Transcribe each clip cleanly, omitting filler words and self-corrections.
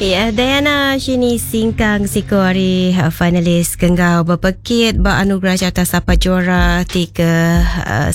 Ya, Diana Shini Singkang Siko hari finalis Kenggau berpekit beranugerah Carta Sapa Juara 9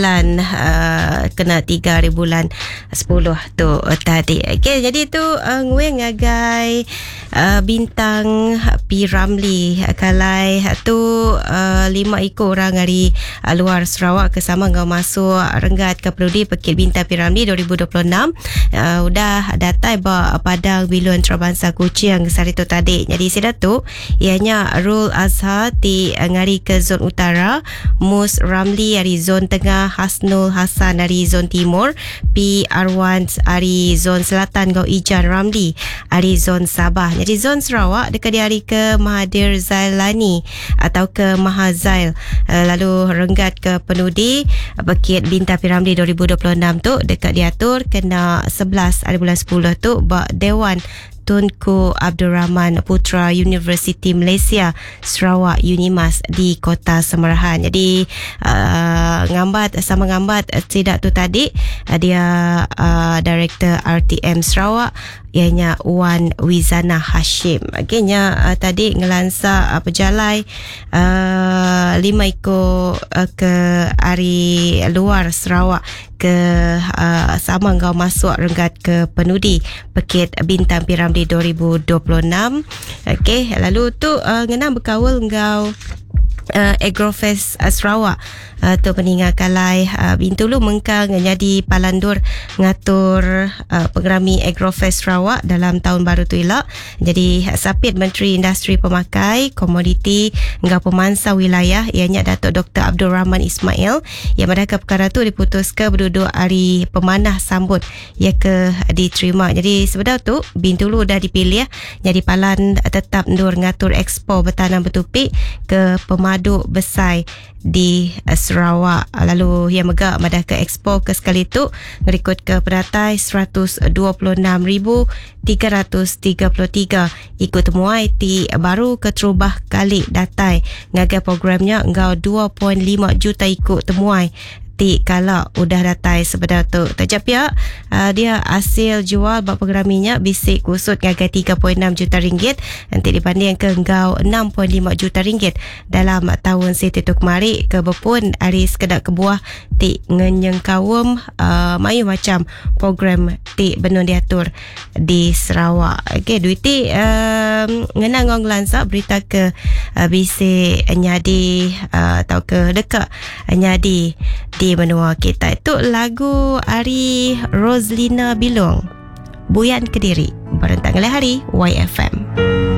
kena 3 hari bulan 10 tu tadi. Okey, jadi tu nguing ngagai bintang P. Ramlee kalai tu 5 ikut orang dari luar Sarawak ke sama ngau masuk renggat ke Perudi Pekit Bintang P. Ramlee 2026. Udah datai ba Padang Bilun Bangsa Kuching sari tu tadi. Jadi sida tu ianya Rul Azhar di ngari ke zon utara, Mus Ramlee dari zon tengah, Hasnul Hasan dari zon timur, P. Arwan dari zon selatan, Gau Ijan Ramlee dari zon Sabah. Jadi zon Sarawak dekat di hari ke Mahathir Zailani atau ke Mahazail. Lalu renggat ke Penudi Bukit Bintang P. Ramlee 2026 tu dekat diatur kena 11 hari bulan 10 tu ba Dewan Tunku Abdul Rahman Putra Universiti Malaysia Sarawak Unimas di Kota Semerahan. Jadi ngambat tidak tu tadi dia Director RTM Sarawak ianya Wan Wizana Hashim. Akhirnya tadi ngelansa pejalai 5 ikut ke hari luar Sarawak ke sama ngau masuk renggat ke Penudi Pekit Bintang P. Ramlee 2026. Okey, lalu tu ngenang berkawal ngau Agrofest Sarawak tu peninggal kalai Bintulu mengkang jadi palandur ngatur pengerami Agrofest Sarawak dalam tahun baru tu elak. Jadi sapit Menteri Industri Pemakai Komoditi ngau pemansa wilayah ianya Datuk Dr. Abdul Rahman Ismail yang mereka perkara tu diputus ke berduduk hari pemanah sambut ia ke diterima. Jadi sebenarnya tu Bintulu dah dipilih jadi palan tetap ndur ngatur ekspor bertanam bertupik ke pemaduk besai di Sarawak. Lalu yang megak madah ke ekspor ke sekali tu ngerikut ke peratai 126,333 ikut temuai ti baru ke terubah kali datai ngagai programnya ngau 2.5 juta ikut temuai kalau udah datai sebenarnya tu. Tajap ya dia hasil jual bab programinya bisik kusut ngagai 3.6 juta ringgit nanti dibanding ke engkau 6.5 juta ringgit dalam tahun situ tu kemari ke berpun hari sekedar kebuah ti ngenyeng kawum mayu macam program ti benun diatur di Sarawak. Okey, duit ti ngenang ngong lansa berita ke bisik nyadi atau ke dekat nyadi di benua kita. Itu lagu Ari Roslina Bilong Buyan Kediri berentang hari YFM.